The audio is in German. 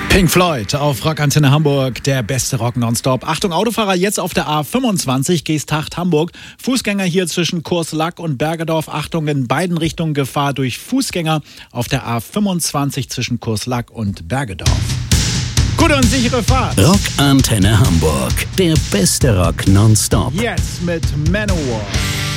Pink Floyd auf Rockantenne Hamburg, der beste Rock nonstop. Achtung, Autofahrer, jetzt auf der A25, Geesthacht Hamburg. Fußgänger hier zwischen Kurslack und Bergedorf. Achtung, in beiden Richtungen Gefahr durch Fußgänger auf der A25 zwischen Kurslack und Bergedorf. Gute und sichere Fahrt. Rockantenne Hamburg, der beste Rock nonstop. Jetzt mit Manowar.